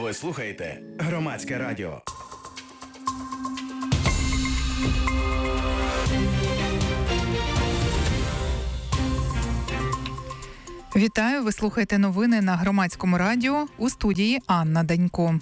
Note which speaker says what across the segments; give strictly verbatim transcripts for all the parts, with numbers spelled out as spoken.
Speaker 1: Ви слухаєте Громадське радіо.
Speaker 2: Вітаю, ви слухаєте новини на Громадському радіо, у студії Анна Данько.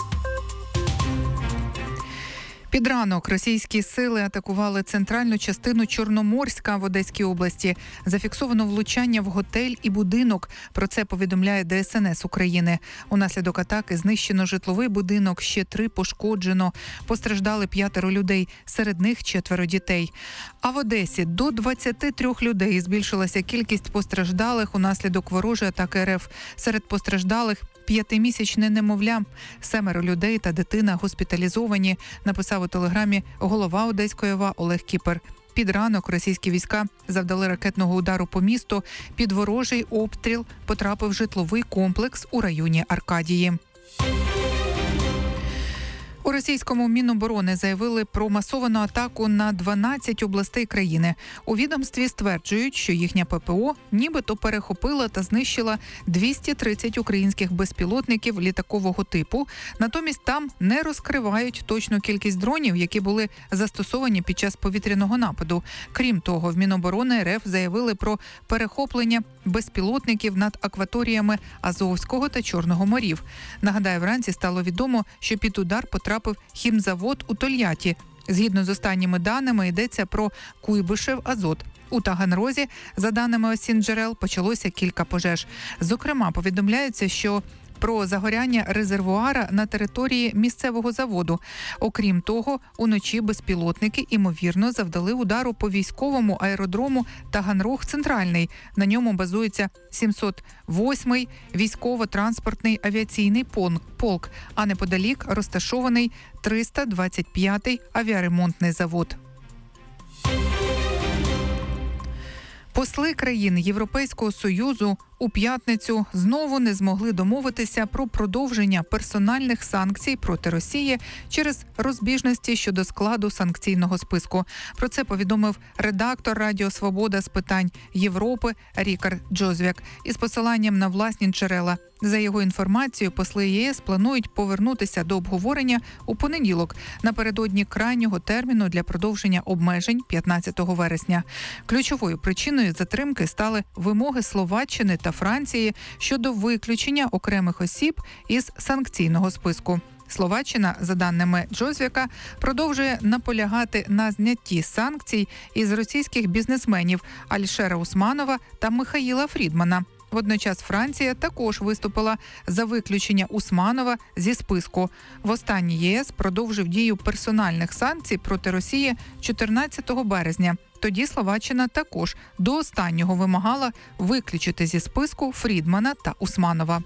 Speaker 2: Під ранок російські сили атакували центральну частину Чорноморська в Одеській області. Зафіксовано влучання в готель і будинок. Про це повідомляє Де Ес Ен Ес України. Унаслідок атаки знищено житловий будинок, ще три пошкоджено. Постраждали п'ятеро людей, серед них четверо дітей. А в Одесі до двадцяти трьох людей збільшилася кількість постраждалих унаслідок ворожої атаки Ер Еф. Серед постраждалих п'ятимісячне немовля. Семеро людей та дитина госпіталізовані, написав у телеграмі голова Одеської ОВА Олег Кіпер. Під ранок російські війська завдали ракетного удару по місту. Під ворожий обстріл потрапив житловий комплекс у районі Аркадії. У російському Міноборони заявили про масовану атаку на дванадцять областей країни. У відомстві стверджують, що їхня Пе Пе О нібито перехопила та знищила двісті тридцять українських безпілотників літакового типу. Натомість там не розкривають точну кількість дронів, які були застосовані під час повітряного нападу. Крім того, в Міноборони Ер Еф заявили про перехоплення безпілотників над акваторіями Азовського та Чорного морів. Нагадаю, вранці стало відомо, що під удар потрапив хімзавод у Тольятті. Згідно з останніми даними, йдеться про Куйбишев Азот. У Таганрозі, за даними осінджерел, почалося кілька пожеж. Зокрема, повідомляється, що про загоряння резервуара на території місцевого заводу. Окрім того, уночі безпілотники, імовірно, завдали удару по військовому аеродрому Таганрог-Центральний. На ньому базується сімсот восьмий військово-транспортний авіаційний полк, а неподалік розташований триста двадцять п'ятий авіаремонтний завод. Посли країн Європейського Союзу у п'ятницю знову не змогли домовитися про продовження персональних санкцій проти Росії через розбіжності щодо складу санкційного списку. Про це повідомив редактор Радіо Свобода з питань Європи Рікард Джозвяк із посиланням на власні джерела. За його інформацією, посли Є Ес планують повернутися до обговорення у понеділок, напередодні крайнього терміну для продовження обмежень п'ятнадцятого вересня. Ключовою причиною затримки стали вимоги Словаччини та Франції щодо виключення окремих осіб із санкційного списку. Словаччина, за даними Джозвяка, продовжує наполягати на знятті санкцій із російських бізнесменів Альшера Усманова та Михаїла Фрідмана. Водночас Франція також виступила за виключення Усманова зі списку. Востаннє Є Ес продовжив дію персональних санкцій проти Росії чотирнадцятого березня. Тоді Словаччина також до останнього вимагала виключити зі списку Фрідмана та Усманова.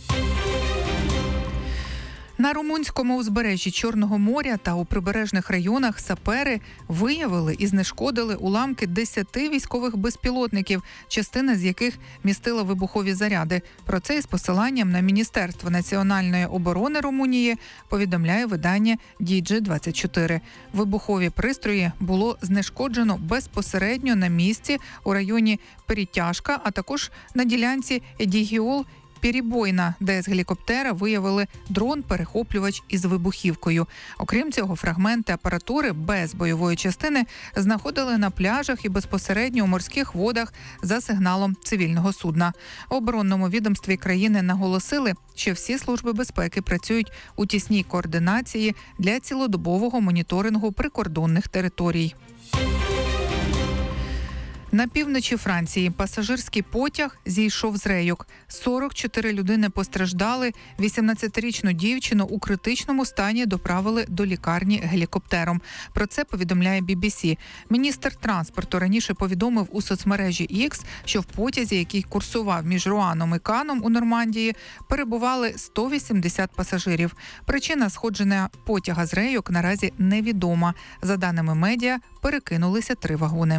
Speaker 2: На румунському узбережжі Чорного моря та у прибережних районах сапери виявили і знешкодили уламки десяти військових безпілотників, частина з яких містила вибухові заряди. Про це із посиланням на Міністерство національної оборони Румунії повідомляє видання Ді Джі двадцять чотири. Вибухові пристрої було знешкоджено безпосередньо на місці у районі Перетяжка, а також на ділянці Едігіол Перебойна, де з гелікоптера виявили дрон-перехоплювач із вибухівкою. Окрім цього, фрагменти апаратури без бойової частини знаходили на пляжах і безпосередньо у морських водах за сигналом цивільного судна. В оборонному відомстві країни наголосили, що всі служби безпеки працюють у тісній координації для цілодобового моніторингу прикордонних територій. На півночі Франції пасажирський потяг зійшов з рейок. сорок чотири людини постраждали, вісімнадцятирічну дівчину у критичному стані доправили до лікарні гелікоптером. Про це повідомляє Бі Бі Сі. Міністр транспорту раніше повідомив у соцмережі Ікс, що в потязі, який курсував між Руаном і Каном у Нормандії, перебували сто вісімдесят пасажирів. Причина сходження потяга з рейок наразі невідома. За даними медіа, перекинулися три вагони.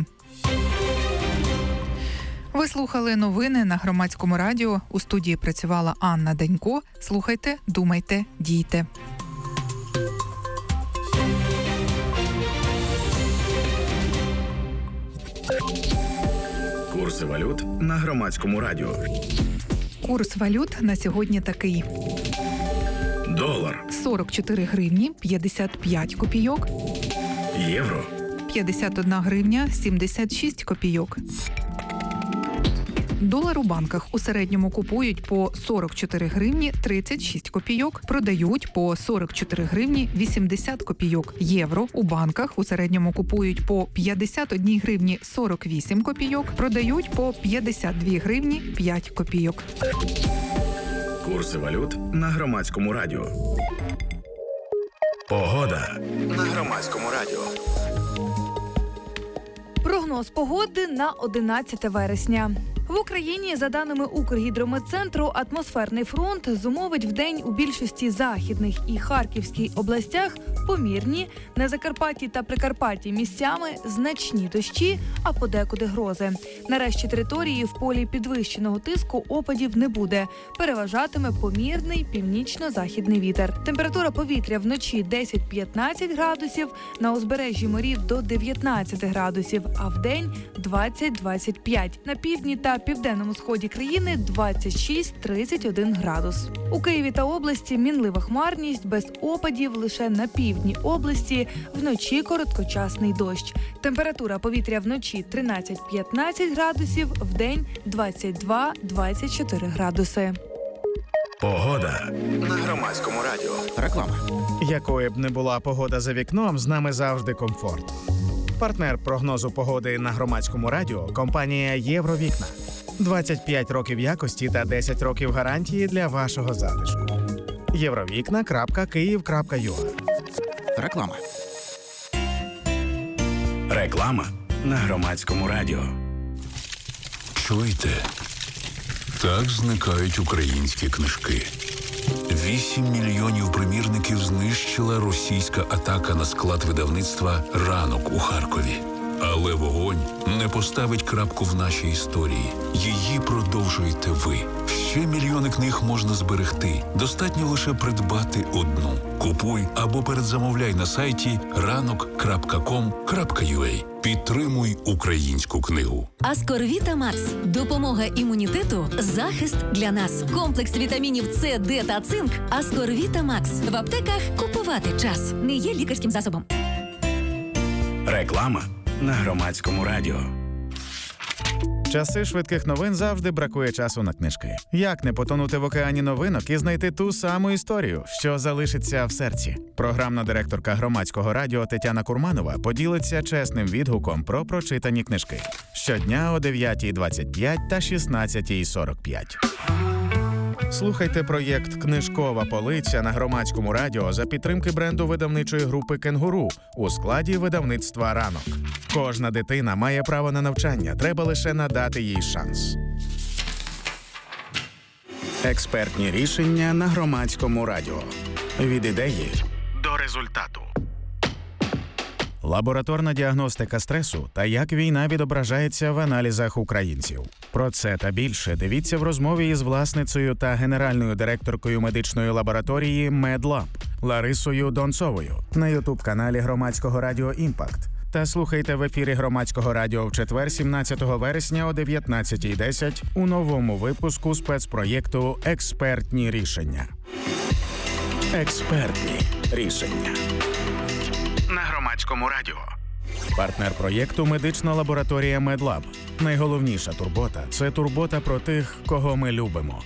Speaker 2: Ви слухали новини на Громадському радіо. У студії працювала Анна Данько. Слухайте, думайте, дійте.
Speaker 1: Курси валют на Громадському радіо.
Speaker 2: Курс валют на сьогодні такий.
Speaker 1: Долар.
Speaker 2: сорок чотири гривні п'ятдесят п'ять копійок.
Speaker 1: Євро.
Speaker 2: п'ятдесят одна гривня сімдесят шість копійок. Долар у банках у середньому купують по сорок чотири гривні тридцять шість копійок, продають по сорок чотири гривні вісімдесят копійок. Євро у банках у середньому купують по п'ятдесят одна гривні сорок вісім копійок, продають по п'ятдесят дві гривні п'ять копійок.
Speaker 1: Курси валют на Громадському радіо. Погода на Громадському радіо.
Speaker 3: Прогноз погоди на одинадцяте вересня. В Україні, за даними Укргідрометцентру, атмосферний фронт зумовить вдень у більшості західних і Харківській областях помірні, на Закарпатті та Прикарпатті місцями значні дощі, а подекуди грози. На решті території в полі підвищеного тиску опадів не буде. Переважатиме помірний північно-західний вітер. Температура повітря вночі десять-п'ятнадцять градусів, на узбережжі морів до дев'ятнадцять градусів, а вдень двадцять-двадцять п'ять. На півдні та південному сході країни двадцять шість - тридцять один градус. У Києві та області мінлива хмарність, без опадів лише на півдні області, вночі короткочасний дощ. Температура повітря вночі тринадцять-п'ятнадцять градусів, вдень двадцять два - двадцять чотири градуси.
Speaker 1: Погода на Громадському радіо. Реклама.
Speaker 4: Якою б не була погода за вікном, з нами завжди комфорт. Партнер прогнозу погоди на Громадському радіо – компанія «Євровікна». двадцять п'ять років якості та десять років гарантії для вашого затишку. євровікна крапка київ крапка ю а.
Speaker 1: Реклама. Реклама на Громадському радіо.
Speaker 5: Чуєте? Так зникають українські книжки. Вісім мільйонів примірників знищила російська атака на склад видавництва «Ранок» у Харкові. Але вогонь не поставить крапку в нашій історії. Її продовжуєте ви. Ще мільйони книг можна зберегти. Достатньо лише придбати одну. Купуй або передзамовляй на сайті ранок крапка ком крапка ю а. Підтримуй українську книгу.
Speaker 6: Аскорвіта Макс. Допомога імунітету. Захист для нас. Комплекс вітамінів С, Д та цинк. Аскорвіта Макс. В аптеках купувати час. Не є лікарським засобом.
Speaker 1: Реклама на Громадському радіо.
Speaker 4: В часи швидких новин завжди бракує часу на книжки. Як не потонути в океані новинок і знайти ту саму історію, що залишиться в серці? Програмна директорка Громадського радіо Тетяна Курманова поділиться чесним відгуком про прочитані книжки. Щодня о дев'ятій двадцять п'ять та шістнадцятій сорок п'ять. Слухайте проєкт «Книжкова полиця» на Громадському радіо за підтримки бренду видавничої групи «Кенгуру» у складі видавництва «Ранок». Кожна дитина має право на навчання, треба лише надати їй шанс.
Speaker 1: Експертні рішення на Громадському радіо. Від ідеї до результату.
Speaker 4: Лабораторна діагностика стресу та як війна відображається в аналізах українців. Про це та більше дивіться в розмові із власницею та генеральною директоркою медичної лабораторії «Медлаб» Ларисою Донцовою на ютуб-каналі Громадського радіо «Імпакт». Та слухайте в ефірі Громадського радіо в четвер, сімнадцятого вересня о дев'ятнадцятій десять у новому випуску спецпроєкту «Експертні рішення».
Speaker 1: Експертні рішення на Громадському радіо.
Speaker 4: Партнер проєкту – медична лабораторія «Медлаб». Найголовніша турбота – це турбота про тих, кого ми любимо.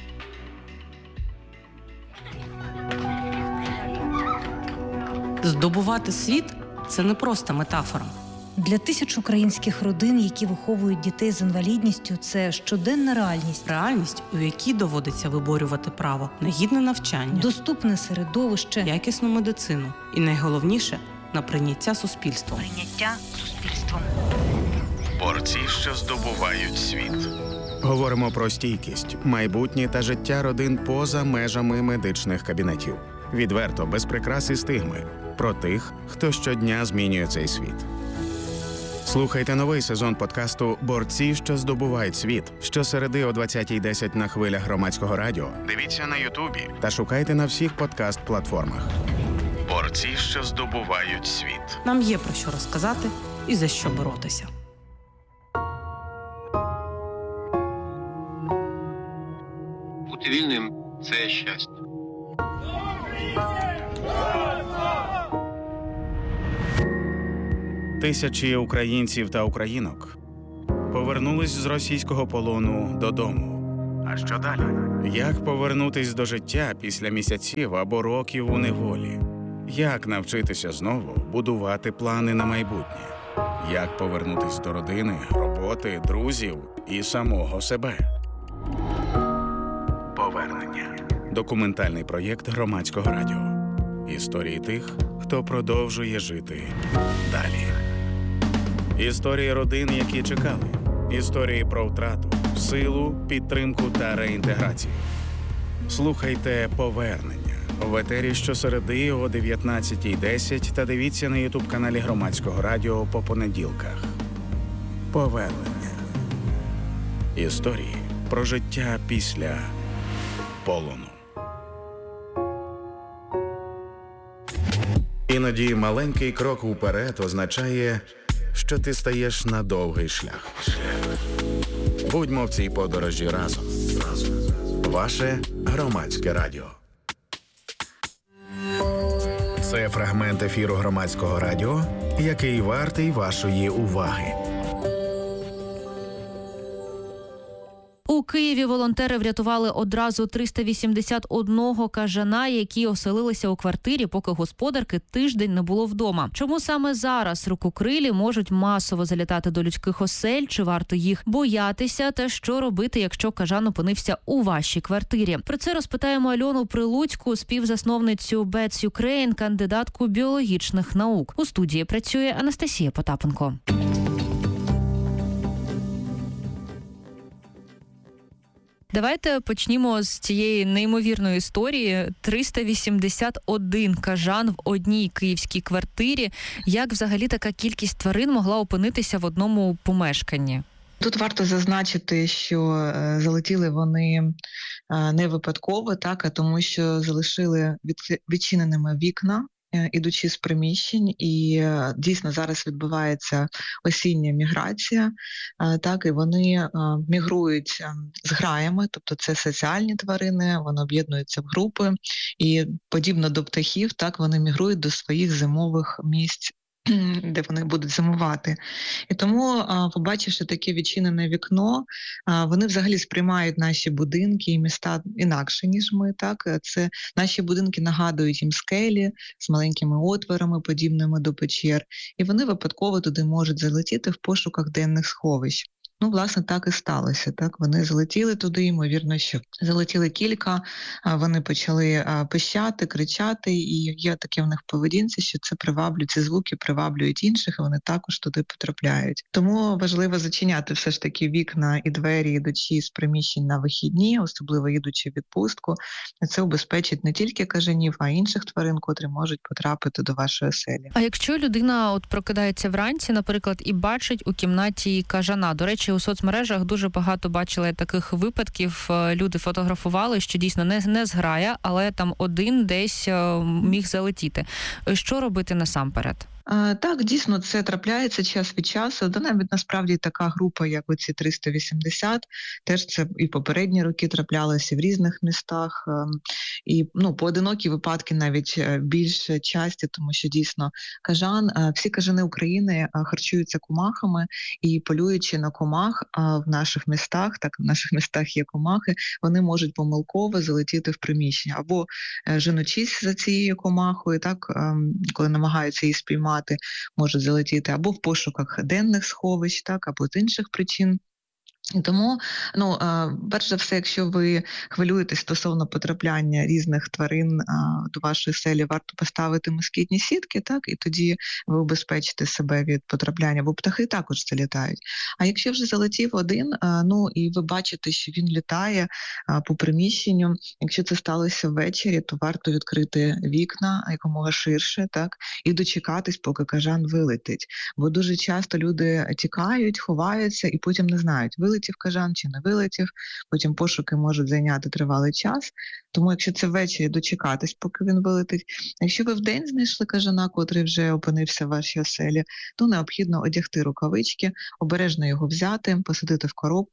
Speaker 7: Здобувати світ – це не просто метафора.
Speaker 8: Для тисяч українських родин, які виховують дітей з інвалідністю, це щоденна реальність.
Speaker 7: Реальність, у якій доводиться виборювати право на гідне навчання,
Speaker 8: Доступне середовище,
Speaker 7: якісну медицину і, найголовніше, на прийняття суспільством.
Speaker 8: прийняття суспільством.
Speaker 1: Борці, що здобувають світ.
Speaker 4: Говоримо про стійкість, майбутнє та життя родин поза межами медичних кабінетів. Відверто, без прикрас і стигми. Про тих, хто щодня змінює цей світ. Слухайте новий сезон подкасту «Борці, що здобувають світ» щосереди о двадцятій десять на хвилях Громадського радіо.
Speaker 1: Дивіться на Ютубі.
Speaker 4: Та шукайте на всіх подкаст-платформах.
Speaker 1: Борці, що здобувають світ.
Speaker 7: Нам є про що розказати і за що боротися.
Speaker 9: Бути вільним – це щастя.
Speaker 1: Тисячі українців та українок повернулись з російського полону додому. А що далі? Як повернутись до життя після місяців або років у неволі? Як навчитися знову будувати плани на майбутнє? Як повернутись до родини, роботи, друзів і самого себе? Повернення. Документальний проєкт Громадського радіо. Історії тих, хто продовжує жити далі. Історії родин, які чекали. Історії про втрату, силу, підтримку та реінтеграцію. Слухайте «Повернення» в етері щосереди о дев'ятнадцятій десять та дивіться на ютуб-каналі Громадського радіо по понеділках. Повернення. Історії про життя після полону. Іноді маленький крок уперед означає, що ти стаєш на довгий шлях. Будьмо в цій подорожі разом. Ваше Громадське радіо. Це фрагмент ефіру Громадського радіо, який вартий вашої уваги.
Speaker 9: У Києві волонтери врятували одразу триста вісімдесят одного кажана, які оселилися у квартирі, поки господарки тиждень не було вдома. Чому саме зараз рукокрилі можуть масово залітати до людських осель? Чи варто їх боятися? Та що робити, якщо кажан опинився у вашій квартирі? Про це розпитаємо Альону Прилуцьку, співзасновницю Bats Ukraine, кандидатку біологічних наук. У студії працює Анастасія Потапенко. Давайте почнімо з цієї неймовірної історії. триста вісімдесят один кажан в одній київській квартирі. Як взагалі така кількість тварин могла опинитися в одному помешканні?
Speaker 10: Тут варто зазначити, що залетіли вони не випадково, так, а тому що залишили відчиненими вікна, ідучи з приміщень, і дійсно зараз відбувається осіння міграція, так, і вони мігрують з граями, тобто це соціальні тварини, вони об'єднуються в групи, і подібно до птахів, так, вони мігрують до своїх зимових місць, де вони будуть зимувати. І тому, побачивши таке відчинене вікно, вони взагалі сприймають наші будинки і міста інакше, ніж ми. Так? Це наші будинки нагадують їм скелі з маленькими отворами, подібними до печер, і вони випадково туди можуть залетіти в пошуках денних сховищ. Ну, власне, так і сталося. Так, вони залетіли туди, ймовірно, що залетіли кілька, вони почали пищати, кричати, і є таке в них поведінці, що це приваблює, ці звуки приваблюють інших, і вони також туди потрапляють. Тому важливо зачиняти все ж таки вікна і двері, ідучи з приміщень на вихідні, особливо їдучи в відпустку. Це убезпечить не тільки кажанів, а й інших тварин, котрі можуть потрапити до вашої оселі.
Speaker 9: А якщо людина от прокидається вранці, наприклад, і бачить у кімнаті кажана, до речі, у соцмережах дуже багато бачили таких випадків. Люди фотографували, що дійсно не, не зграя, але там один десь міг залетіти. Що робити насамперед?
Speaker 10: Так, дійсно, це трапляється час від часу. Да, навіть насправді така група, як оці триста вісімдесят, теж це і попередні роки траплялося в різних містах. І ну, поодинокі випадки навіть більш часті, тому що дійсно кажан, всі кажани України харчуються комахами, і полюючи на комах в наших містах, так, в наших містах є комахи, вони можуть помилково залетіти в приміщення. Або женучись за цією комахою, так, коли намагаються її спіймати, можуть залетіти або в пошуках денних сховищ, так, або з інших причин. І тому, ну, перш за все, якщо ви хвилюєтесь стосовно потрапляння різних тварин до вашої селі, варто поставити москітні сітки, так, і тоді ви убезпечите себе від потрапляння, бо птахи також залітають. А якщо вже залетів один, ну, і ви бачите, що він літає по приміщенню, якщо це сталося ввечері, то варто відкрити вікна якомога ширше, так, і дочекатись, поки кажан вилетить. Бо дуже часто люди тікають, ховаються і потім не знають, вилетів кажан чи не вилетів, потім пошуки можуть зайняти тривалий час. Тому якщо це ввечері, дочекатись, поки він вилетить. Якщо ви вдень знайшли кажана, котрий вже опинився в вашій оселі, то необхідно одягти рукавички, обережно його взяти, посадити в коробку,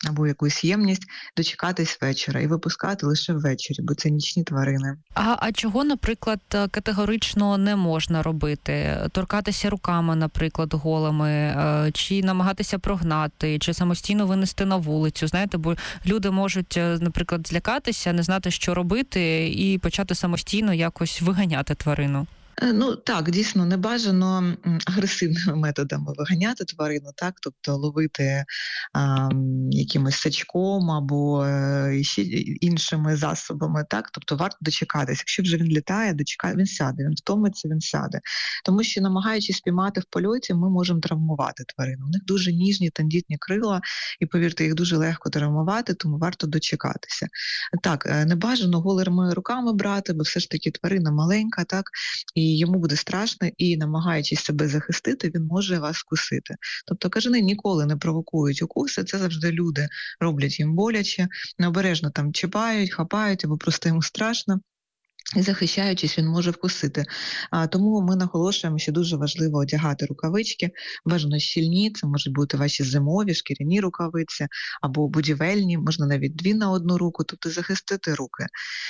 Speaker 10: або якусь ємність, дочекатись вечора і випускати лише ввечері, бо це нічні тварини.
Speaker 9: А, а чого, наприклад, категорично не можна робити? Торкатися руками, наприклад, голими, чи намагатися прогнати, чи самостійно винести на вулицю? Знаєте, бо люди можуть, наприклад, злякатися, не знати, що робити, і почати самостійно якось виганяти тварину.
Speaker 10: Ну так, дійсно, не бажано агресивними методами виганяти тварину, так, тобто ловити а, якимось сачком або е, ще іншими засобами, так, тобто варто дочекатися. Якщо вже він літає, дочекає, він сяде, він втомиться, він сяде. Тому що, намагаючись спіймати в польоті, ми можемо травмувати тварину. У них дуже ніжні, тендітні крила, і, повірте, їх дуже легко травмувати, тому варто дочекатися. Так, не бажано голими руками брати, бо все ж таки тварина маленька, так, і йому буде страшно, і, намагаючись себе захистити, він може вас вкусити. Тобто кажани ніколи не провокують укуси, це завжди люди роблять їм боляче, необережно там чіпають, хапають, або просто йому страшно. І захищаючись, він може вкусити. А, тому ми наголошуємо, що дуже важливо одягати рукавички, бажано щільні, це можуть бути ваші зимові, шкіряні рукавиці, або будівельні, можна навіть дві на одну руку, тобто захистити руки.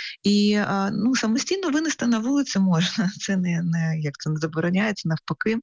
Speaker 10: І а, ну, самостійно винести на вулицю можна, це не, не, як це не забороняється, навпаки.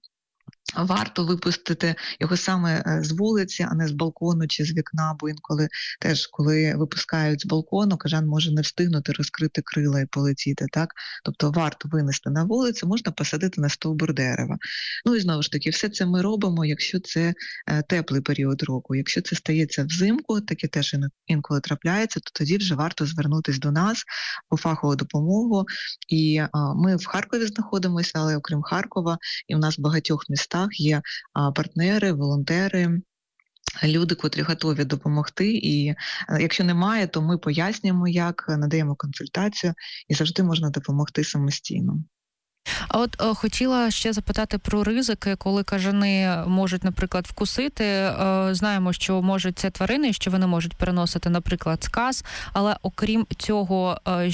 Speaker 10: Варто випустити його саме з вулиці, а не з балкону чи з вікна, бо інколи теж, коли випускають з балкону, кажан може не встигнути розкрити крила і полетіти, так? Тобто варто винести на вулицю, можна посадити на стовбур дерева. Ну і знову ж таки, все це ми робимо, якщо це е, теплий період року. Якщо це стається взимку, таке теж інколи трапляється, то тоді вже варто звернутися до нас по фахову допомогу. І е, ми в Харкові знаходимося, але окрім Харкова, і в нас в багатьох містах є партнери, волонтери, люди, котрі готові допомогти. І якщо немає, то ми пояснюємо, як, надаємо консультацію, і завжди можна допомогти самостійно.
Speaker 9: А от о, хотіла ще запитати про ризики, коли кажани можуть, наприклад, вкусити. Е, знаємо, що можуть це тварини, що вони можуть переносити, наприклад, сказ, але окрім цього, е,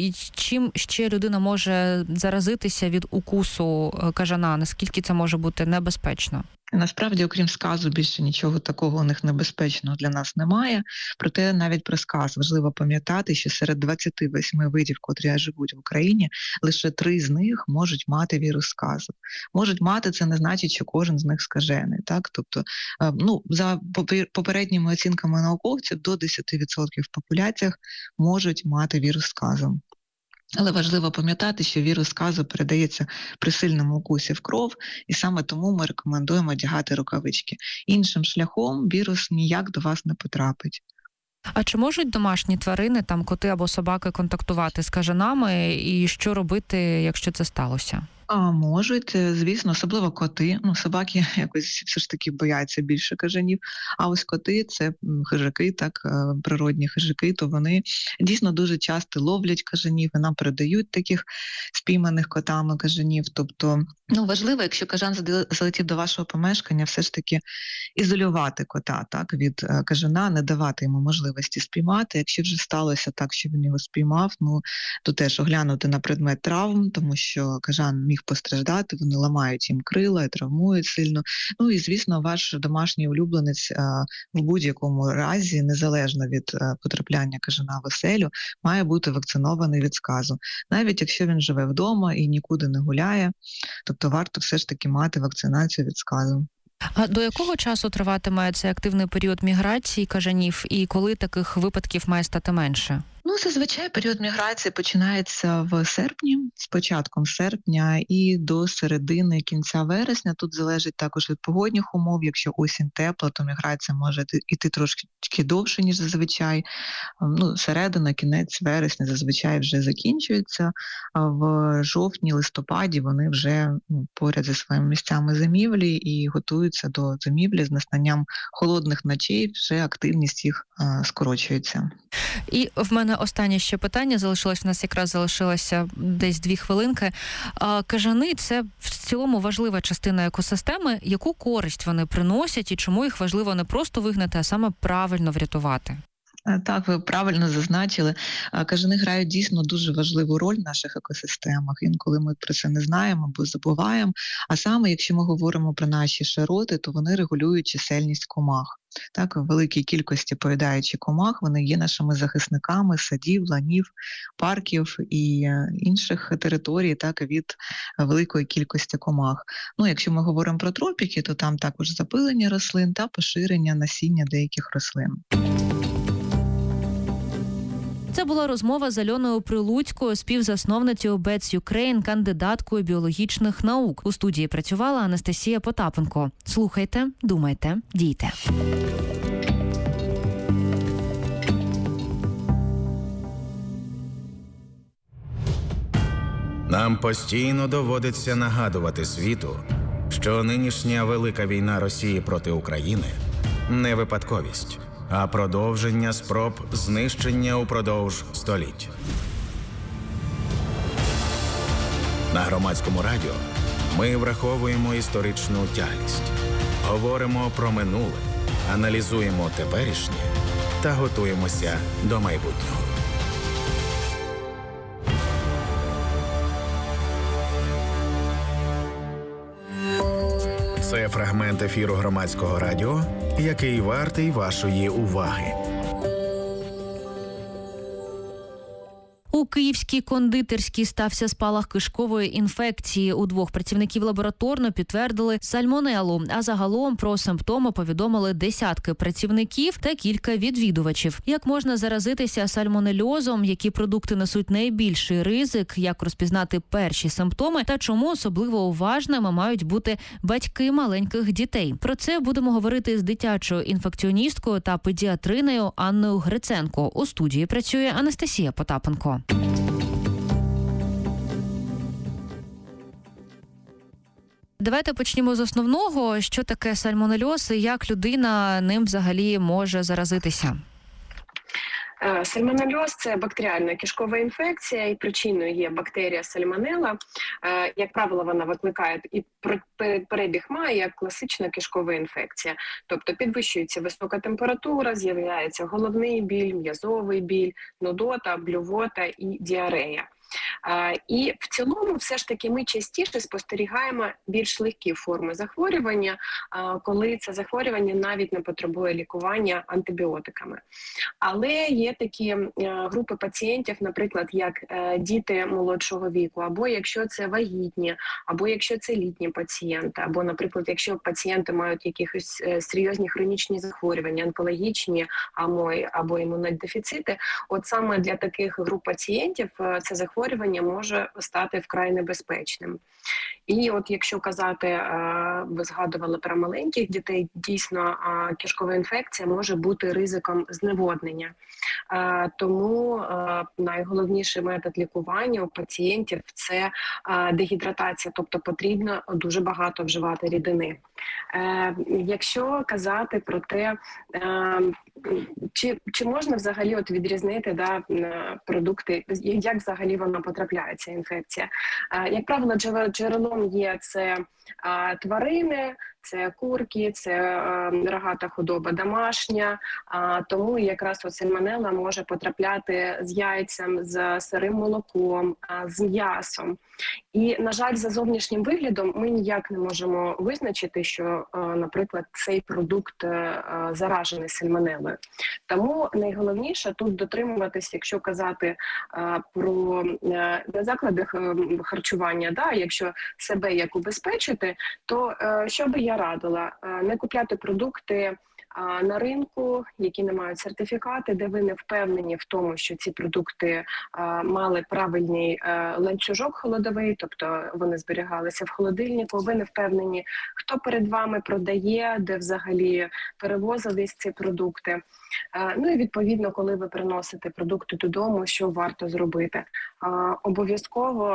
Speaker 9: чим ще людина може заразитися від укусу кажана? Наскільки це може бути небезпечно?
Speaker 10: Насправді, окрім сказу, більше нічого такого у них небезпечного для нас немає. Проте навіть про сказ важливо пам'ятати, що серед двадцяти восьми видів, котрі живуть в Україні, лише три з них можуть мати вірус сказу. Можуть мати, це не значить, що кожен з них скажений. Так? Тобто, ну, за попередніми оцінками науковців, до десять відсотків в популяціях можуть мати вірус сказу. Але важливо пам'ятати, що вірус сказу передається при сильному укусі в кров, і саме тому ми рекомендуємо одягати рукавички. Іншим шляхом вірус ніяк до вас не потрапить.
Speaker 9: А чи можуть домашні тварини, там коти або собаки, контактувати з кажанами, і що робити, якщо це сталося?
Speaker 10: А можуть, звісно, особливо коти. Ну, собаки якось все ж таки бояться більше кажанів. А ось коти – це хижаки, так, природні хижаки, то вони дійсно дуже часто ловлять кажанів, і нам передають таких спійманих котами кажанів. Тобто, ну, важливо, якщо кажан залетів до вашого помешкання, все ж таки ізолювати кота, так, від кажана, не давати йому можливості спіймати. Якщо вже сталося так, що він його спіймав, ну, то теж оглянути на предмет травм, тому що кажан міг постраждати, вони ламають їм крила і травмують сильно. Ну і, звісно, ваш домашній улюбленець а, в будь-якому разі, незалежно від а, потрапляння кажана в оселю, має бути вакцинований від сказу. Навіть якщо він живе вдома і нікуди не гуляє, тобто варто все ж таки мати вакцинацію від сказу.
Speaker 9: А до якого часу триватиме цей активний період міграції кажанів, і коли таких випадків має стати менше?
Speaker 10: Ну, зазвичай період міграції починається в серпні, з початком серпня і до середини, кінця вересня. Тут залежить також від погодних умов. Якщо осінь тепла, то міграція може йти трошки довше, ніж зазвичай. Ну, середина, кінець вересня зазвичай вже закінчується. А в жовтні, листопаді вони вже ну, поряд зі своїми місцями зимівлі і готуються до зимівлі. З настанням холодних ночей вже активність їх а, скорочується.
Speaker 9: І в мене останнє ще питання залишилось, у нас якраз залишилося десь дві хвилинки. Кажани – це в цілому важлива частина екосистеми. Яку користь вони приносять і чому їх важливо не просто вигнати, а саме правильно врятувати?
Speaker 10: Так, ви правильно зазначили. Кажани грають дійсно дуже важливу роль в наших екосистемах. Інколи ми про це не знаємо або забуваємо. А саме, якщо ми говоримо про наші широти, то вони регулюють чисельність комах. Так, в великій кількості поїдаючи комах, вони є нашими захисниками садів, ланів, парків і інших територій, так, від великої кількості комах. Ну, якщо ми говоримо про тропіки, то там також запилення рослин та поширення насіння деяких рослин.
Speaker 9: Це була розмова з Альоною Прилуцькою, співзасновницею Bets Ukraine, кандидаткою біологічних наук. У студії працювала Анастасія Потапенко. Слухайте, думайте, дійте.
Speaker 1: Нам постійно доводиться нагадувати світу, що нинішня велика війна Росії проти України – не випадковість, а продовження спроб знищення упродовж століть. На Громадському радіо ми враховуємо історичну тяглість, говоримо про минуле, аналізуємо теперішнє та готуємося до майбутнього. Це фрагмент ефіру Громадського радіо, який вартий вашої уваги.
Speaker 9: У Київській кондитерській стався спалах кишкової інфекції. У двох працівників лабораторно підтвердили сальмонелу, а загалом про симптоми повідомили десятки працівників та кілька відвідувачів. Як можна заразитися сальмонельозом, які продукти несуть найбільший ризик, як розпізнати перші симптоми та чому особливо уважними мають бути батьки маленьких дітей. Про це будемо говорити з дитячою інфекціоністкою та педіатринею Анною Гриценко. У студії працює Анастасія Потапенко. Давайте почнемо з основного. Що таке сальмонельоз і як людина ним взагалі може заразитися?
Speaker 11: Сальмонельоз – це бактеріальна кишкова інфекція, і причиною є бактерія сальмонелла. Як правило, вона викликає і перебіг має як класична кишкова інфекція. Тобто підвищується висока температура, з'являється головний біль, м'язовий біль, нудота, блювота і діарея. І в цілому все ж таки ми частіше спостерігаємо більш легкі форми захворювання, коли це захворювання навіть не потребує лікування антибіотиками. Але є такі групи пацієнтів, наприклад, як діти молодшого віку, або якщо це вагітні, або якщо це літні пацієнти, або, наприклад, якщо пацієнти мають якісь серйозні хронічні захворювання, онкологічні або імунодефіцити, от саме для таких груп пацієнтів це захворювання може стати вкрай небезпечним. І от якщо казати, ви згадували про маленьких дітей, дійсно кишкова інфекція може бути ризиком зневоднення. Тому найголовніший метод лікування у пацієнтів – це дегідратація, тобто потрібно дуже багато вживати рідини. Якщо казати про те, чи, чи можна взагалі от відрізнити да, продукти, як взагалі вона потрапляє, ця інфекція? Як правило, джерелом є це тварини, це курки, це рогата худоба домашня, тому якраз сальмонелла може потрапляти з яйцем, з сирим молоком, з м'ясом. І, на жаль, за зовнішнім виглядом ми ніяк не можемо визначити, що, наприклад, цей продукт заражений сальмонеллою. Тому найголовніше тут дотримуватись, якщо казати про заклади харчування, да, якщо себе як убезпечити, то що би я радила? Не купляти продукти на ринку, які не мають сертифікати, де ви не впевнені в тому, що ці продукти а, мали правильний а, ланцюжок холодовий, тобто вони зберігалися в холодильнику, ви не впевнені, хто перед вами продає, де взагалі перевозились ці продукти. А, ну і відповідно, коли ви приносите продукти додому, що варто зробити? А, обов'язково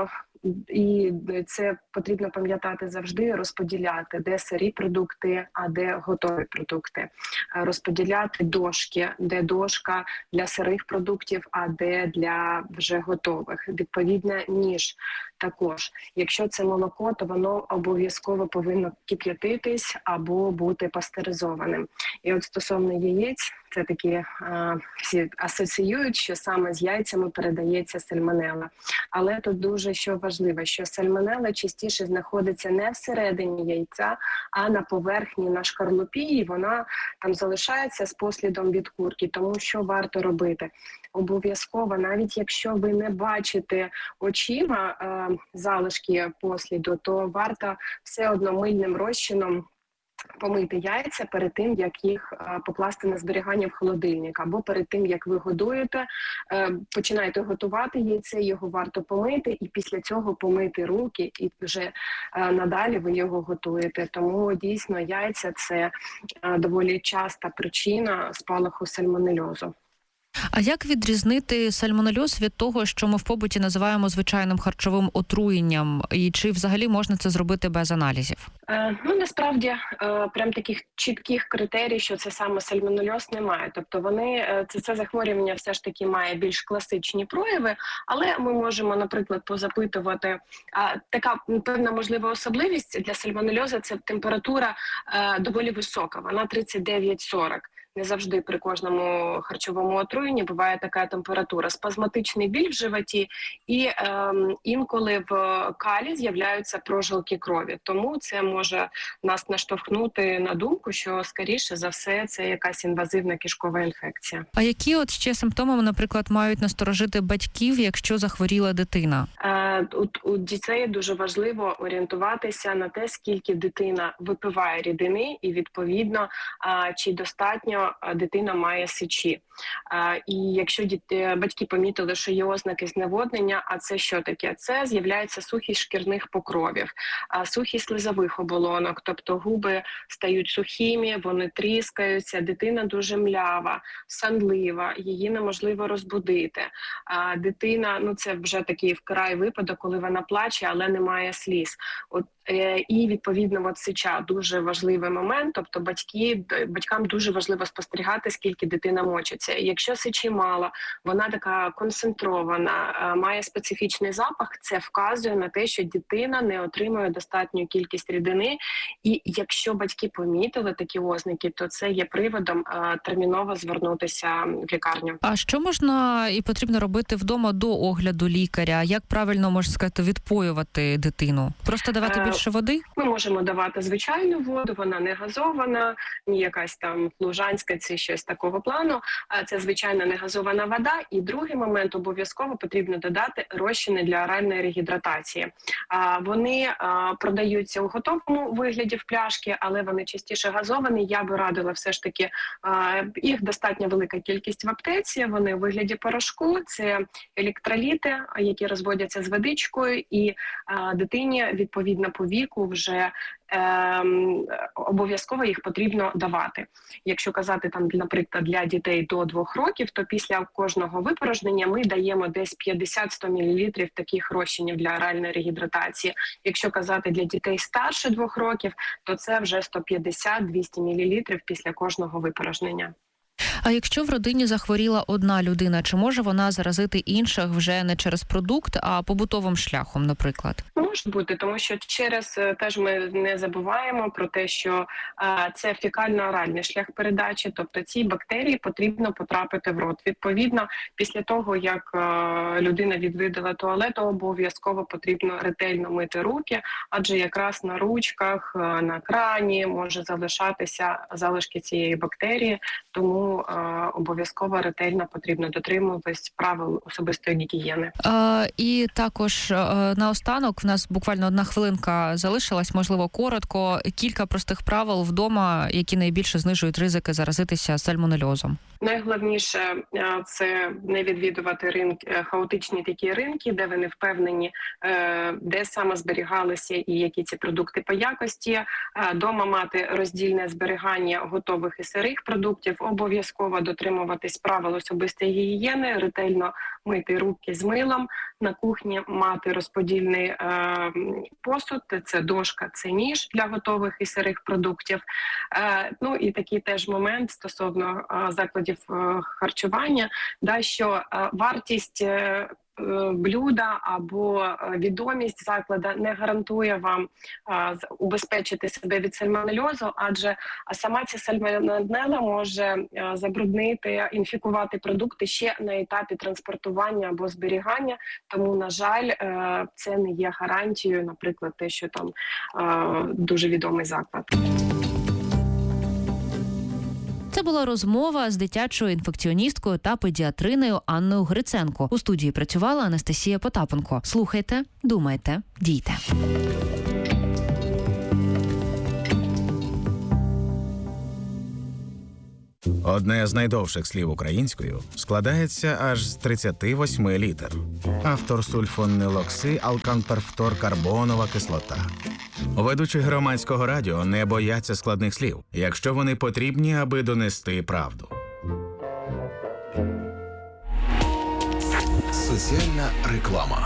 Speaker 11: І це потрібно пам'ятати завжди, розподіляти, де сирі продукти, а де готові продукти. Розподіляти дошки, де дошка для сирих продуктів, а де для вже готових. Відповідно, ніж також. Якщо це молоко, то воно обов'язково повинно кип'ятитись або бути пастеризованим. І от стосовно яєць, це такі а, всі асоціюють, що саме з яйцями передається сальмонелла. Але тут дуже що важливо, що сальмонелла частіше знаходиться не всередині яйця, а на поверхні, на шкарлупі, і вона там залишається з послідом від курки. Тому що варто робити? Обов'язково, навіть якщо ви не бачите очима е, залишки посліду, то варто все одно мильним розчином помити яйця перед тим, як їх а, покласти на зберігання в холодильник, або перед тим, як ви годуєте, е, починаєте готувати яйце, його варто помити, і після цього помити руки, і вже е, надалі ви його готуєте. Тому дійсно яйця – це е, доволі часта причина спалаху сальмонельозу.
Speaker 9: А як відрізнити сальмонельоз від того, що ми в побуті називаємо звичайним харчовим отруєнням? І чи взагалі можна це зробити без аналізів?
Speaker 11: Е, ну, насправді, е, прям таких чітких критерій, що це саме сальмонельоз, немає. Тобто вони, е, це, це захворювання все ж таки має більш класичні прояви, але ми можемо, наприклад, позапитувати. А, така певна можлива особливість для сальмонельозу – це температура е, доволі висока, вона тридцять дев'ять сорок. Не завжди при кожному харчовому отруєнні буває така температура. Спазматичний біль в животі і е, інколи в калі з'являються прожилки крові. Тому це може нас наштовхнути на думку, що, скоріше за все, це якась інвазивна кишкова інфекція.
Speaker 9: А які от ще симптоми, наприклад, мають насторожити батьків, якщо захворіла дитина?
Speaker 11: Е, у, у дітей дуже важливо орієнтуватися на те, скільки дитина випиває рідини і, відповідно, е, чи достатньо дитина має сечі. А, і якщо діти, батьки помітили, що є ознаки зневоднення, а це що таке? Це з'являється сухість шкірних покровів, а, сухість слизових оболонок, тобто губи стають сухими, вони тріскаються, дитина дуже млява, сонлива, її неможливо розбудити. А, дитина, ну це вже такий вкрай випадок, коли вона плаче, але не має сліз. От, е, і відповідно от сеча дуже важливий момент, тобто батьки, батькам дуже важливо спостерігати, скільки дитина мочиться. Якщо сечі мало, вона така концентрована, має специфічний запах, це вказує на те, що дитина не отримує достатню кількість рідини. І якщо батьки помітили такі ознаки, то це є приводом терміново звернутися в лікарню.
Speaker 9: А що можна і потрібно робити вдома до огляду лікаря? Як правильно, можна сказати, відпоювати дитину? Просто давати більше води?
Speaker 11: Ми можемо давати звичайну воду, вона не газована, ні якась там лужанська, це щось такого плану. Це звичайна негазована вода. І другий момент, обов'язково потрібно додати розчини для оральної регідратації. Вони продаються у готовому вигляді в пляшки, але вони частіше газовані. Я би радила все ж таки, їх достатньо велика кількість в аптеці, вони у вигляді порошку, це електроліти, які розводяться з водичкою, і дитині відповідно по віку вже Ем, обов'язково їх потрібно давати. Якщо казати, там, наприклад, для дітей до двох років, то після кожного випорожнення ми даємо десь п'ятдесят-сто мілілітрів таких розчинів для оральної регідратації. Якщо казати для дітей старше двох років, то це вже сто п'ятдесят - двісті мілілітрів після кожного випорожнення.
Speaker 9: А якщо в родині захворіла одна людина, чи може вона заразити інших вже не через продукт, а побутовим шляхом, наприклад?
Speaker 11: Може бути, тому що через, теж ми не забуваємо про те, що а, це фекально-оральний шлях передачі, тобто ці бактерії потрібно потрапити в рот. Відповідно, після того, як а, людина відвідала туалет, обов'язково потрібно ретельно мити руки, адже якраз на ручках, а, на крані може залишатися залишки цієї бактерії, тому а, обов'язково ретельно потрібно дотримуватись правил особистої гігієни.
Speaker 9: А, і також а, наостанок в нас буквально одна хвилинка залишилась, можливо, коротко. Кілька простих правил вдома, які найбільше знижують ризики заразитися сальмонельозом.
Speaker 11: Найголовніше – це не відвідувати ринки, хаотичні такі ринки, де ви не впевнені, де саме зберігалися і які ці продукти по якості. Дома мати роздільне зберігання готових і сирих продуктів, обов'язково дотримуватись правил особистої гігієни, ретельно мити руки з милом. на кухні мати розподільний е, посуд, це дошка, це ніж для готових і сирих продуктів. Е, ну і такий теж момент стосовно е, закладів е, харчування, да, що е, вартість е, блюда або відомість заклада не гарантує вам а, убезпечити себе від сальмонельозу, адже сама ця сальмонелла може а, забруднити, інфікувати продукти ще на етапі транспортування або зберігання. Тому, на жаль, а, це не є гарантією, наприклад, те, що там а, дуже відомий заклад.
Speaker 9: Це була розмова з дитячою інфекціоністкою та педіатриною Анною Гриценко. У студії працювала Анастасія Потапенко. Слухайте, думайте, дійте.
Speaker 4: Одне з найдовших слів українською складається аж з тридцяти восьми літер. Автор сульфонилокси алканперфторкарбонова кислота. Ведучі громадського радіо не бояться складних слів, якщо вони потрібні, аби донести правду.
Speaker 5: Соціальна реклама.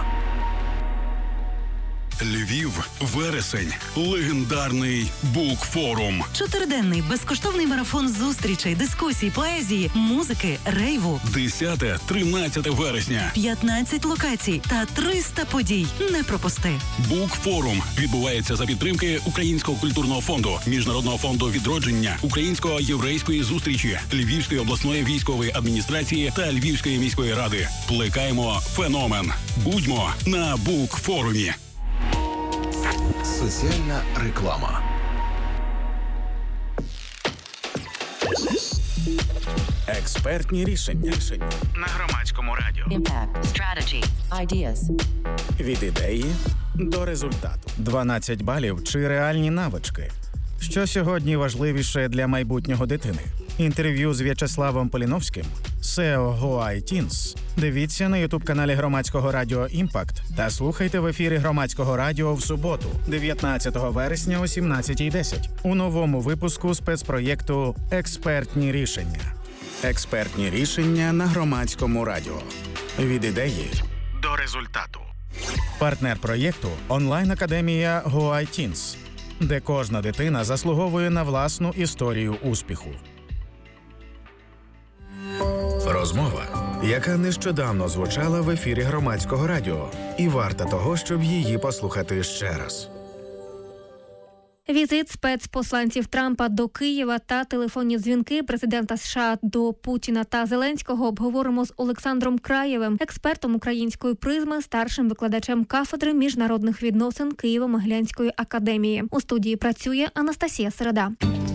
Speaker 5: Львів, вересень, легендарний Букфорум.
Speaker 12: Чотириденний безкоштовний марафон зустрічей, дискусій, поезії, музики, рейву.
Speaker 5: десяте-тринадцяте вересня.
Speaker 12: п'ятнадцять локацій та триста подій. Не пропусти.
Speaker 5: Букфорум відбувається за підтримки Українського культурного фонду, Міжнародного фонду відродження, Українсько-єврейської зустрічі, Львівської обласної військової адміністрації та Львівської міської ради. Плекаємо феномен. Будьмо на Букфорумі. Соціальна реклама.
Speaker 1: Експертні рішення. рішення на громадському радіо.
Speaker 13: Impact, strategy, ideas.
Speaker 1: Від ідеї до результату.
Speaker 4: дванадцять балів чи реальні навички? Що сьогодні важливіше для майбутнього дитини? Інтерв'ю з В'ячеславом Поліновським, сео GoITeens. Дивіться на ютуб-каналі Громадського радіо «Імпакт» та слухайте в ефірі Громадського радіо в суботу, дев'ятнадцятого вересня о сімнадцятій десять у новому випуску спецпроєкту «Експертні рішення».
Speaker 1: Експертні рішення на громадському радіо. Від ідеї до результату.
Speaker 4: Партнер проєкту – онлайн-академія GoITeens, де кожна дитина заслуговує на власну історію успіху.
Speaker 1: Розмова, яка нещодавно звучала в ефірі Громадського радіо, і варта того, щоб її послухати ще раз.
Speaker 14: Візит спецпосланців Трампа до Києва та телефонні дзвінки президента США до Путіна та Зеленського обговоримо з Олександром Краєвим, експертом української призми, старшим викладачем кафедри міжнародних відносин Києво-Могилянської академії. У студії працює Анастасія Середа.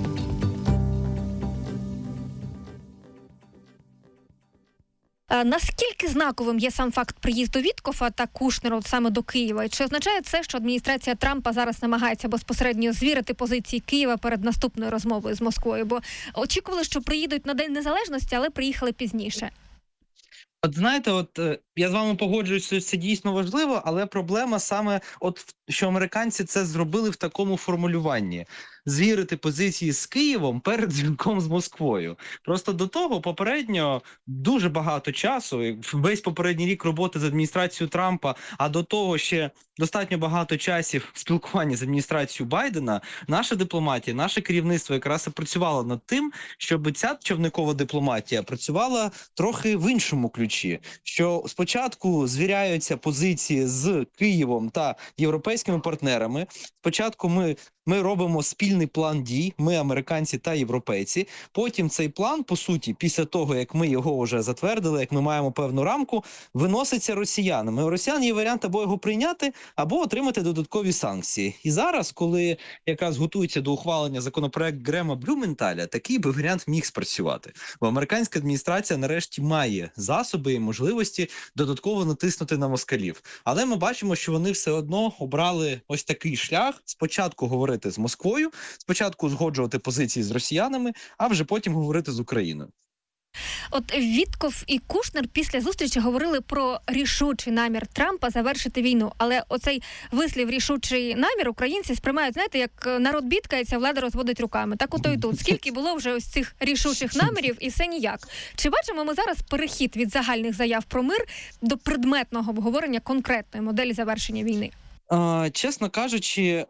Speaker 14: Наскільки знаковим є сам факт приїзду Віткофа та Кушнера саме до Києва? Чи означає це, що адміністрація Трампа зараз намагається безпосередньо звірити позиції Києва перед наступною розмовою з Москвою? Бо очікували, що приїдуть на День Незалежності, але приїхали пізніше.
Speaker 15: От знаєте, от я з вами погоджуюсь, що це дійсно важливо, але проблема саме, от що американці це зробили в такому формулюванні. Звірити позиції з Києвом перед дзвінком з Москвою. Просто до того попередньо дуже багато часу, весь попередній рік роботи з адміністрацією Трампа, а до того ще достатньо багато часів спілкування з адміністрацією Байдена, наша дипломатія, наше керівництво якраз і працювало над тим, щоб ця човникова дипломатія працювала трохи в іншому ключі. Що спочатку звіряються позиції з Києвом та європейськими партнерами, спочатку ми Ми робимо спільний план дій, ми, американці та європейці. Потім цей план, по суті, після того, як ми його вже затвердили, як ми маємо певну рамку, виноситься росіянами. У росіян є варіант або його прийняти, або отримати додаткові санкції. І зараз, коли якраз готується до ухвалення законопроект Грема Блюменталя, такий би варіант міг спрацювати. Бо американська адміністрація нарешті має засоби і можливості додатково натиснути на москалів. Але ми бачимо, що вони все одно обрали ось такий шлях. Спочатку говорити з Москвою, спочатку узгоджувати позиції з росіянами, а вже потім говорити з Україною.
Speaker 14: От Вітков і Кушнер після зустрічі говорили про рішучий намір Трампа завершити війну. Але оцей вислів «рішучий намір» українці сприймають, знаєте, як народ бідкається, влада розводить руками. Так ото і тут. Скільки було вже ось цих рішучих намірів і все ніяк. Чи бачимо ми зараз перехід від загальних заяв про мир до предметного обговорення конкретної моделі завершення війни?
Speaker 15: Е, чесно кажучи, е,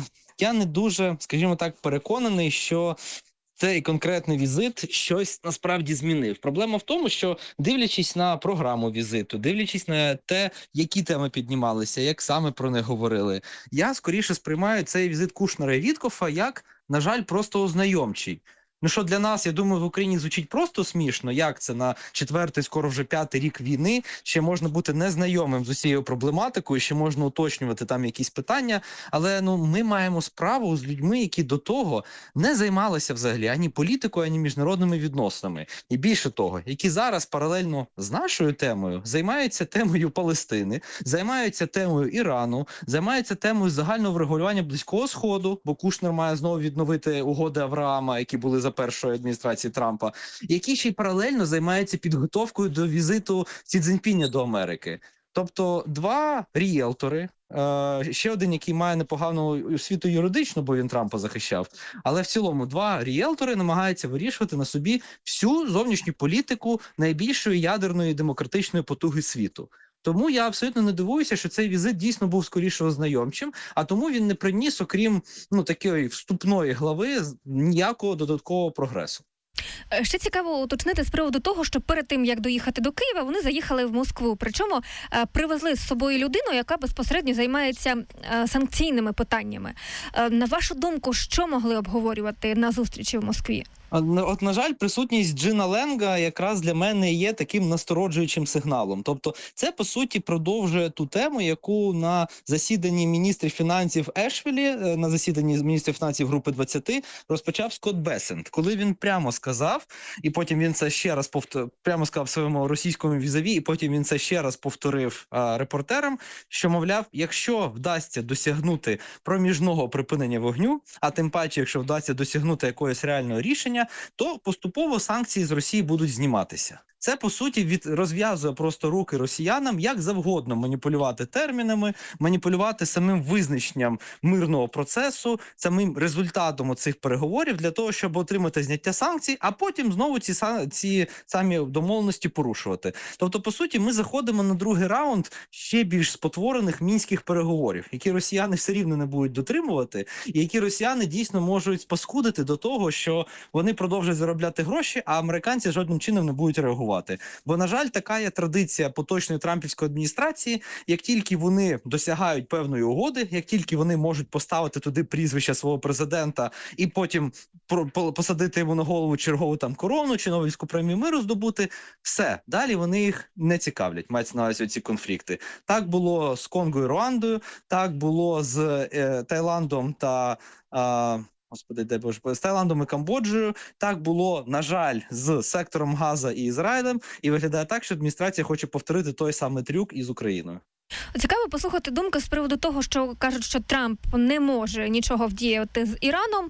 Speaker 15: я не дуже, скажімо так, переконаний, що цей конкретний візит щось насправді змінив. Проблема в тому, що дивлячись на програму візиту, дивлячись на те, які теми піднімалися, як саме про них говорили, я скоріше сприймаю цей візит Кушнера і Віткофа як, на жаль, просто ознайомчий. Ну що для нас, я думаю, в Україні звучить просто смішно, як це на четвертий, скоро вже п'ятий рік війни, ще можна бути незнайомим з усією проблематикою, ще можна уточнювати там якісь питання, але ну ми маємо справу з людьми, які до того не займалися взагалі ані політикою, ані міжнародними відносинами. І більше того, які зараз паралельно з нашою темою займаються темою Палестини, займаються темою Ірану, займаються темою загального врегулювання Близького Сходу, бо Кушнер має знову відновити угоди Авраама, які були за першої адміністрації Трампа, які ще й паралельно займаються підготовкою до візиту Сі Цзіньпіня до Америки. Тобто два ріелтори, е, ще один, який має непогану освіту юридичну, бо він Трампа захищав, але в цілому два ріелтори намагаються вирішувати на собі всю зовнішню політику найбільшої ядерної демократичної потуги світу. Тому я абсолютно не дивуюся, що цей візит дійсно був скоріше ознайомчим, а тому він не приніс, окрім ну такої вступної глави, ніякого додаткового прогресу.
Speaker 14: Ще цікаво уточнити з приводу того, що перед тим, як доїхати до Києва, вони заїхали в Москву. Причому е, привезли з собою людину, яка безпосередньо займається е, санкційними питаннями. Е, на вашу думку, що могли обговорювати на зустрічі в Москві?
Speaker 15: От, на жаль, присутність Джина Ленга якраз для мене є таким настороджуючим сигналом. Тобто це, по суті, продовжує ту тему, яку на засіданні міністрів фінансів Ешвілі, на засіданні міністрів фінансів Групи двадцяти розпочав Скотт Бесент, коли він прямо сказав, і потім він це ще раз повтор... прямо сказав своєму російському візаві, і потім він це ще раз повторив а, репортерам, що, мовляв, якщо вдасться досягнути проміжного припинення вогню, а тим паче, якщо вдасться досягнути якогось реального рішення, то поступово санкції з Росії будуть зніматися. Це, по суті, від розв'язує просто руки росіянам, як завгодно маніпулювати термінами, маніпулювати самим визначенням мирного процесу, самим результатом цих переговорів для того, щоб отримати зняття санкцій, а потім знову ці, ці самі домовленості порушувати. Тобто, по суті, ми заходимо на другий раунд ще більш спотворених мінських переговорів, які росіяни все рівно не будуть дотримувати, і які росіяни дійсно можуть спаскудити до того, що вони продовжують заробляти гроші, а американці жодним чином не будуть реагувати. Бо, на жаль, така є традиція поточної трампівської адміністрації. Як тільки вони досягають певної угоди, як тільки вони можуть поставити туди прізвище свого президента і потім посадити йому на голову чергову там корону чи Нобелівську премію миру здобути, все. Далі вони їх не цікавлять, мається на увазі ці конфлікти. Так було з Конго і Руандою, так було з е, Таїландом та... Е, Господи, дай Боже, з Таїландом і Камбоджею. Так було, на жаль, з сектором Газа і Ізраїлем. І виглядає так, що адміністрація хоче повторити той самий трюк із Україною.
Speaker 14: Цікаво послухати думки з приводу того, що кажуть, що Трамп не може нічого вдіяти з Іраном,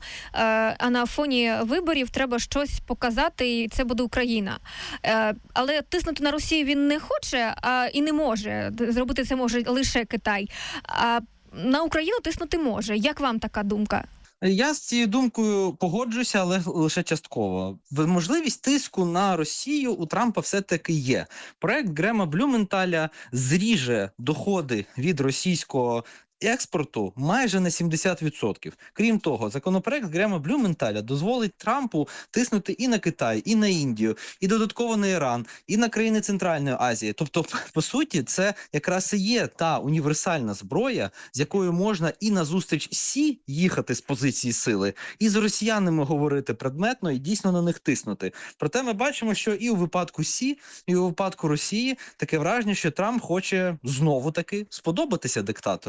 Speaker 14: а на фоні виборів треба щось показати, і це буде Україна. Але тиснути на Росію він не хоче а і не може. Зробити це може лише Китай. А на Україну тиснути може. Як вам така думка?
Speaker 15: Я з цією думкою погоджуся, але лише частково. Можливість тиску на Росію у Трампа все-таки є. Проект Грема Блюменталя зріже доходи від російського експорту майже на сімдесят відсотків. Крім того, законопроект Грема Блюменталя дозволить Трампу тиснути і на Китай, і на Індію, і додатково на Іран, і на країни Центральної Азії. Тобто, по суті, це якраз і є та універсальна зброя, з якою можна і на зустріч Сі їхати з позиції сили, і з росіянами говорити предметно і дійсно на них тиснути. Проте ми бачимо, що і у випадку Сі, і у випадку Росії таке враження, що Трамп хоче знову-таки сподобатися диктаторам.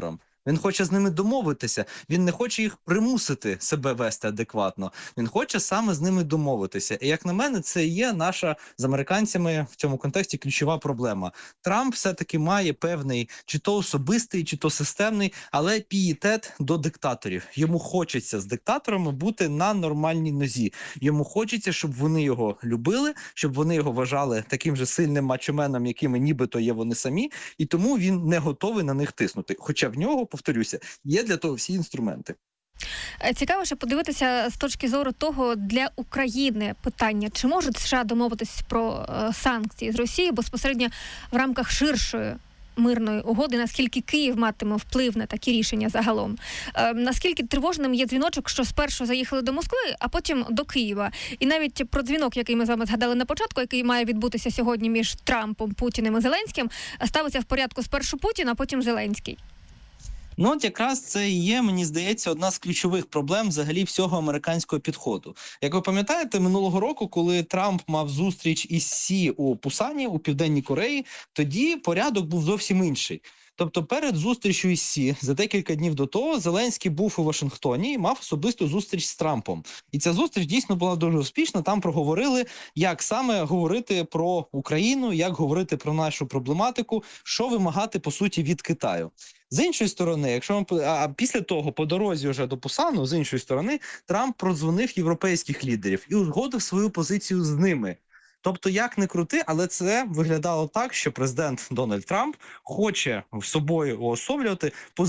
Speaker 15: Він хоче з ними домовитися. Він не хоче їх примусити себе вести адекватно. Він хоче саме з ними домовитися. І як на мене, це і є наша з американцями в цьому контексті ключова проблема. Трамп все-таки має певний чи то особистий, чи то системний, але пієтет до диктаторів. Йому хочеться з диктаторами бути на нормальній нозі. Йому хочеться, щоб вони його любили, щоб вони його вважали таким же сильним мачоменом, якими нібито є вони самі, і тому він не готовий на них тиснути. Хоча в нього, повторюся, є для того всі інструменти.
Speaker 14: Цікаво ще подивитися з точки зору того для України питання, чи можуть США домовитись про е, санкції з Росії безпосередньо в рамках ширшої мирної угоди, наскільки Київ матиме вплив на такі рішення загалом. Е, наскільки тривожним є дзвіночок, що спершу заїхали до Москви, а потім до Києва. І навіть про дзвінок, який ми з вами згадали на початку, який має відбутися сьогодні між Трампом, Путіним і Зеленським, ставиться в порядку спершу Путін, а потім Зеленський.
Speaker 15: Ну, от якраз це і є, мені здається, одна з ключових проблем взагалі всього американського підходу. Як ви пам'ятаєте, минулого року, коли Трамп мав зустріч із Сі у Пусані, у Південній Кореї, тоді порядок був зовсім інший. Тобто перед зустрічю із Сі, за декілька днів до того, Зеленський був у Вашингтоні і мав особисту зустріч з Трампом. І ця зустріч дійсно була дуже успішна. Там проговорили, як саме говорити про Україну, як говорити про нашу проблематику, що вимагати, по суті, від Китаю. З іншої сторони, якщо ми, а після того, по дорозі вже до Пусану, з іншої сторони, Трамп продзвонив європейських лідерів і узгодив свою позицію з ними. Тобто, як не крути, але це виглядало так, що президент Дональд Трамп хоче в собою уособлювати позицію